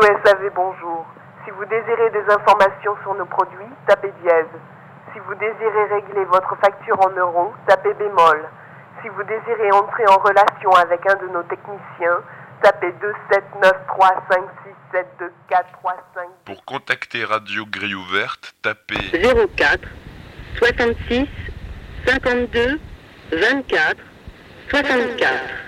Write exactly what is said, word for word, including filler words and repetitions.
S A V, bonjour. Si vous désirez des informations sur nos produits, tapez dièse. Si vous désirez régler votre facture en euros, tapez bémol. Si vous désirez entrer en relation avec un de nos techniciens, tapez deux sept neuf trois cinq six sept deux quatre trois cinq. Pour contacter Radio Grille Ouverte, tapez zéro quatre soixante-six cinquante-deux vingt-quatre soixante-quatre.